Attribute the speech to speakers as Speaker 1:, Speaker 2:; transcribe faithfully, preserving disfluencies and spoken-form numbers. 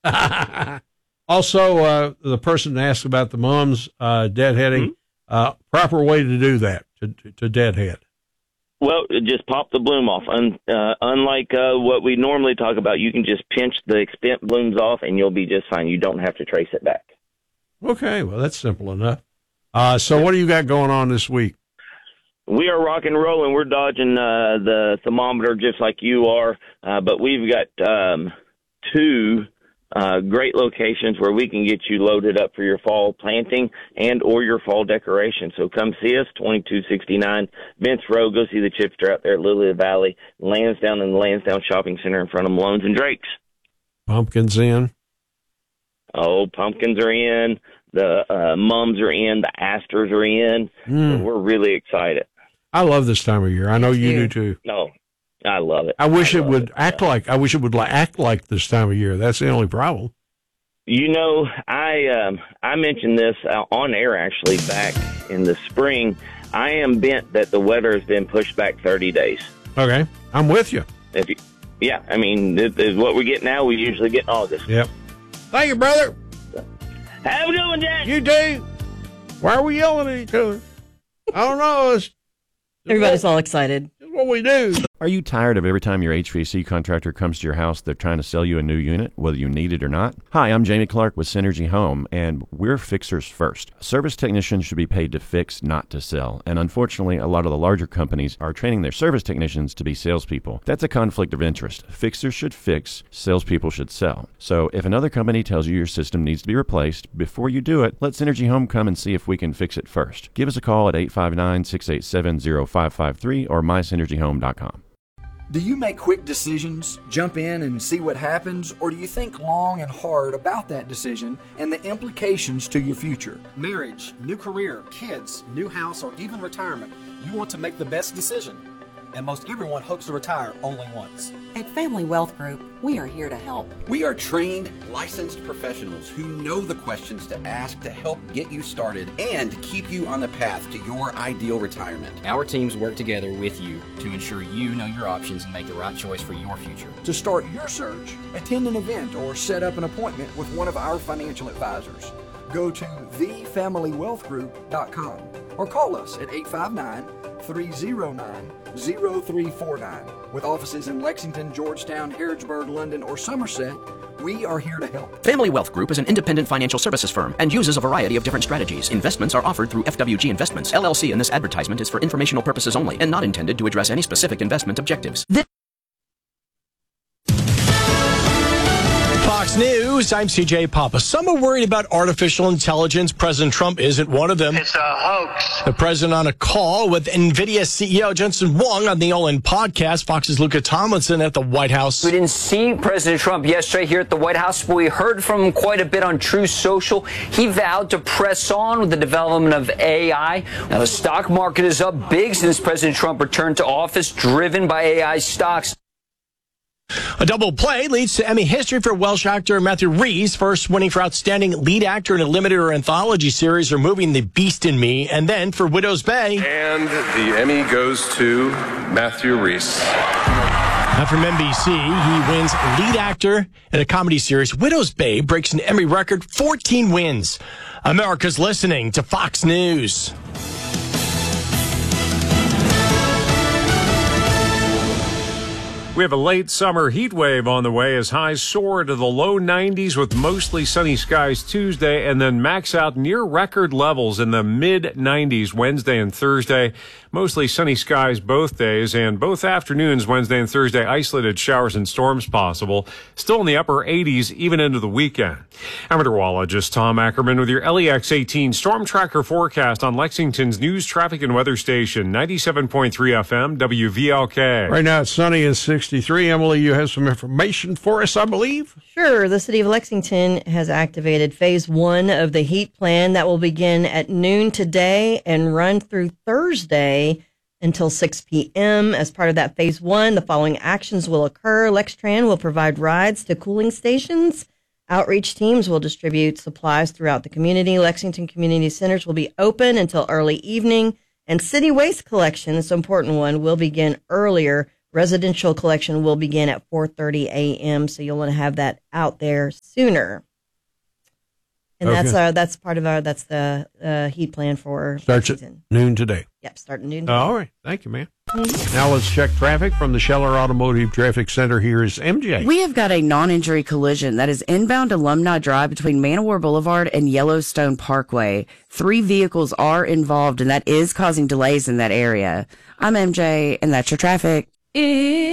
Speaker 1: Also, uh, the person asked about the mums uh, deadheading. Mm-hmm. Uh, proper way to do that, to, to deadhead.
Speaker 2: Well, just pop the bloom off. Un, uh, unlike uh, what we normally talk about, you can just pinch the extent blooms off, and you'll be just fine. You don't have to trace it back.
Speaker 1: Okay, well, that's simple enough. Uh, so what do you got going on this week?
Speaker 2: We are rock and rolling. We're dodging uh, the thermometer just like you are, uh, but we've got um, two uh, great locations where we can get you loaded up for your fall planting and or your fall decoration. So come see us, twenty-two sixty-nine Vince Road. Go see the chipster out there at Lily Valley, Lansdowne and the Lansdowne Shopping Center in front of Malone's and Drake's.
Speaker 1: Pumpkins in?
Speaker 2: Oh, pumpkins are in. The uh, mums are in. The asters are in.
Speaker 1: Mm.
Speaker 2: So we're really excited.
Speaker 1: I love this time of year. I know you do too.
Speaker 2: No, I love it.
Speaker 1: I wish
Speaker 2: I
Speaker 1: it would
Speaker 2: it.
Speaker 1: act like. I wish it would act like this time of year. That's the only problem.
Speaker 2: You know, I um, I mentioned this on air actually back in the spring. I am bent that the weather has been pushed back thirty days.
Speaker 1: Okay, I'm with you.
Speaker 2: If you yeah, I mean, this is what we get now. We usually get in August.
Speaker 1: Yep. Thank you, brother.
Speaker 2: Have a good one, Jack.
Speaker 1: You too. Why are we yelling at each other? I don't know. It's,
Speaker 3: Everybody's all excited.
Speaker 1: It's what we do.
Speaker 4: Are you tired of every time your H V A C contractor comes to your house, they're trying to sell you a new unit, whether you need it or not? Hi, I'm Jamie Clark with Synergy Home, and we're fixers first. Service technicians should be paid to fix, not to sell. And unfortunately, a lot of the larger companies are training their service technicians to be salespeople. That's a conflict of interest. Fixers should fix, salespeople should sell. So if another company tells you your system needs to be replaced, before you do it, let Synergy Home come and see if we can fix it first. Give us a call at eight five nine, six eight seven, zero five five three or my synergy home dot com.
Speaker 5: Do you make quick decisions, jump in and see what happens, or do you think long and hard about that decision and the implications to your future?
Speaker 6: Marriage, new career, kids, new house, or even retirement. You want to make the best decision. And most everyone hopes to retire only once.
Speaker 7: At Family Wealth Group, we are here to help.
Speaker 8: We are trained, licensed professionals who know the questions to ask to help get you started and keep you on the path to your ideal retirement.
Speaker 9: Our teams work together with you to ensure you know your options and make the right choice for your future.
Speaker 5: To start your search, attend an event or set up an appointment with one of our financial advisors. Go to the family wealth group dot com or call us at eight five nine, three zero nine, zero three four nine. With offices in Lexington, Georgetown, Harrodsburg, London, or Somerset, we are here to help.
Speaker 10: Family Wealth Group is an independent financial services firm and uses a variety of different strategies. Investments are offered through F W G Investments, L L C, and this advertisement is for informational purposes only and not intended to address any specific investment objectives. The-
Speaker 11: Fox News, I'm C J Papa. Some are worried about artificial intelligence. President Trump isn't one of them.
Speaker 12: It's a hoax.
Speaker 11: The president on a call with NVIDIA C E O Jensen Huang on the All In podcast. Fox's Luca Tomlinson at the White House.
Speaker 13: We didn't see President Trump yesterday here at the White House, but we heard from him quite a bit on Truth Social. He vowed to press on with the development of A I. Now, the stock market is up big since President Trump returned to office, driven by A I stocks.
Speaker 11: A double play leads to Emmy history for Welsh actor Matthew Rhys, first winning for Outstanding Lead Actor in a limited or anthology series removing The Beast in Me, and then for Widow's Bay.
Speaker 14: And the Emmy goes to Matthew Rhys.
Speaker 11: Now from N B C, he wins Lead Actor in a comedy series. Widow's Bay breaks an Emmy record, fourteen wins. America's listening to Fox News.
Speaker 15: We have a late summer heat wave on the way as highs soar to the low nineties with mostly sunny skies Tuesday and then max out near record levels in the mid nineties Wednesday and Thursday. Mostly sunny skies both days and both afternoons Wednesday and Thursday. Isolated showers and storms possible. Still in the upper eighties even into the weekend. I'm meteorologist Tom Ackerman with your L E X eighteen Storm Tracker forecast on Lexington's news, traffic, and weather station, ninety-seven point three F M, W V L K.
Speaker 1: Right now it's sunny and sixty-three. Emily, you have some information for us, I believe.
Speaker 3: Sure. The city of Lexington has activated phase one of the heat plan that will begin at noon today and run through Thursday until six p.m. As part of that phase one, the following actions will occur. Lextran will provide rides to cooling stations. Outreach teams will distribute supplies throughout the community. Lexington Community Centers will be open until early evening. And city waste collection, this important one, will begin earlier. Residential collection will begin at four thirty a.m., so you'll want to have that out there sooner. And
Speaker 1: Okay.
Speaker 3: that's our that's part of our that's the uh, heat plan for
Speaker 1: Starts at
Speaker 3: Lexington.
Speaker 1: noon today.
Speaker 3: Yep, starting noon.
Speaker 1: Oh, all right. Thank you, man. Now let's check traffic from the Scheller Automotive Traffic Center. Here is M J.
Speaker 12: We have got a non-injury collision that is inbound Alumni Drive between Manowar Boulevard and Yellowstone Parkway. Three vehicles are involved, and that is causing delays in that area. I'm M J, and that's your traffic.